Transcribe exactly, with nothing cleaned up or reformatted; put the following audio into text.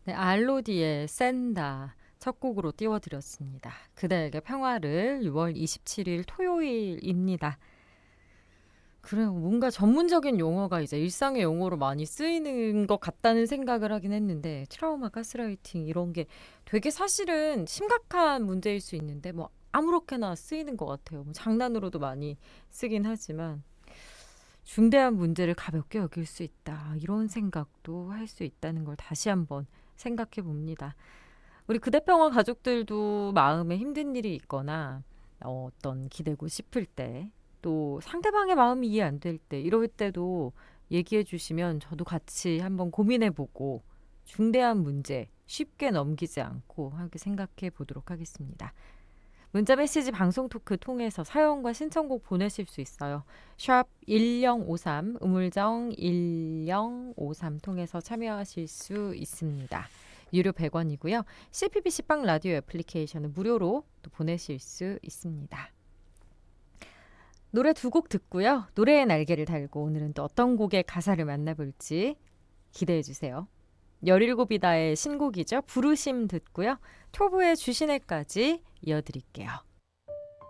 네, 알로디의 센다 첫 곡으로 띄워드렸습니다. 그대에게 평화를 유월 이십칠일 토요일입니다. 그래요. 뭔가 전문적인 용어가 이제 일상의 용어로 많이 쓰이는 것 같다는 생각을 하긴 했는데 트라우마, 가스라이팅 이런 게 되게 사실은 심각한 문제일 수 있는데 뭐 아무렇게나 쓰이는 것 같아요. 뭐 장난으로도 많이 쓰긴 하지만 중대한 문제를 가볍게 여길 수 있다. 이런 생각도 할 수 있다는 걸 다시 한번 생각해 봅니다. 우리 그대평화 가족들도 마음에 힘든 일이 있거나 어, 어떤 기대고 싶을 때 또 상대방의 마음이 이해 안 될 때 이럴 때도 얘기해 주시면 저도 같이 한번 고민해 보고 중대한 문제 쉽게 넘기지 않고 함께 생각해 보도록 하겠습니다. 문자 메시지 방송 토크 통해서 사연과 신청곡 보내실 수 있어요. 샵 일공오삼 우물정 일공오삼 통해서 참여하실 수 있습니다. 유료 백 원이고요. 씨피비씨 빵 라디오 애플리케이션은 무료로 또 보내실 수 있습니다. 노래 두 곡 듣고요. 노래의 날개를 달고 오늘은 또 어떤 곡의 가사를 만나볼지 기대해 주세요. 열일곱이다의 신곡이죠. 부르심 듣고요. 튜브의 주신애까지 이어드릴게요.